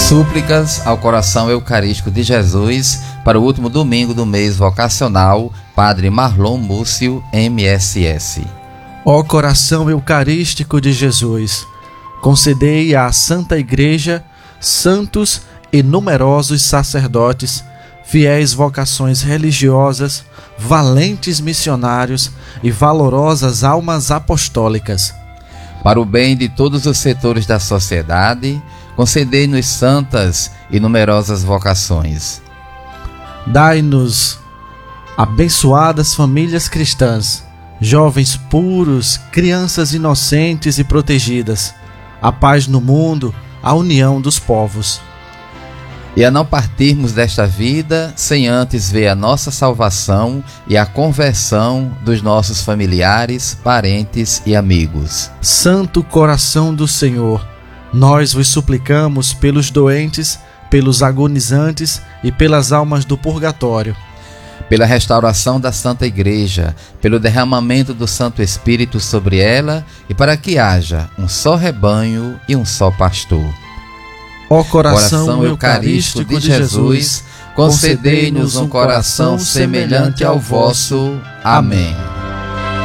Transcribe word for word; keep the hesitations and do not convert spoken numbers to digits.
Súplicas ao coração eucarístico de Jesus para o último domingo do mês vocacional, Padre Marlon Múcio, M S S. Ó coração eucarístico de Jesus, concedei à Santa Igreja santos e numerosos sacerdotes, fiéis vocações religiosas, valentes missionários e valorosas almas apostólicas. Para o bem de todos os setores da sociedade, concedei-nos santas e numerosas vocações. Dai-nos abençoadas famílias cristãs, jovens puros, crianças inocentes e protegidas, a paz no mundo, a união dos povos. E a não partirmos desta vida sem antes ver a nossa salvação e a conversão dos nossos familiares, parentes e amigos. Santo coração do Senhor, nós vos suplicamos pelos doentes, pelos agonizantes e pelas almas do purgatório. Pela restauração da Santa Igreja, pelo derramamento do Santo Espírito sobre ela e para que haja um só rebanho e um só pastor. Ó coração, coração eucarístico de Jesus, concedei-nos um coração semelhante ao vosso. Amém.